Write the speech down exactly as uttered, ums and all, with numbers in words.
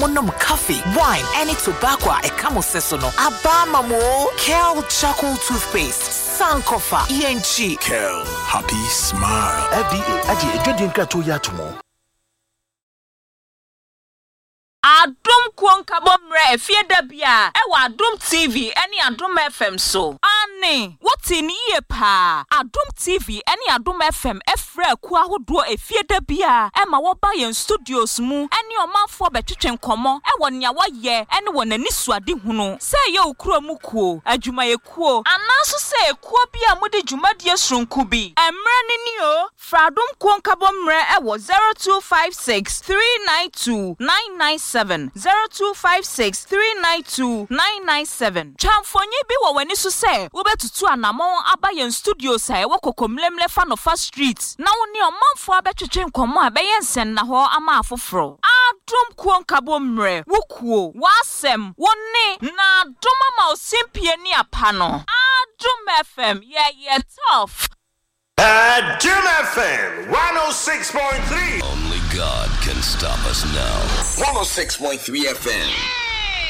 Monom coffee, wine, any tobacco, a camel sesono. Abama mo, Kel charcoal toothpaste, Sankofa, E N G. Kel, happy smile. F D A, aji ejodinka to yatumo. Adum kwonka bomre efie da bia e wa Adum T V eni Adum F M so ani woti ni ye pa Adum T V eni Adum F M efra ku ahodo efie da bia e ma wo ba yen studios mu eni omanfo betwetwe nkomo e wo nya wo ye eni wo nani suade hunu se ye okuro mu kuo adwuma ye kuo anaso se kuo bia mudi dwumadie sronku bi emre ni ni o fra Adum kwonka bomre e wo zero two five six three nine two nine nine seven zero two five six three nine two nine nine seven. Chamfonye bi wo wani so se wo betutu anamon aba yen studio sai wo kokomlemle fa no fa street na wo ne omanfo abetwetwe nkomo abeyen sen na ho ama afoforo Adum kwonka bomre wo kuo wasem wo ne na adoma ma osimpie ni apa no Adum F M yeah yeah tough. Adum F M one oh six point three. Only God can stop us now. one oh six point three F M.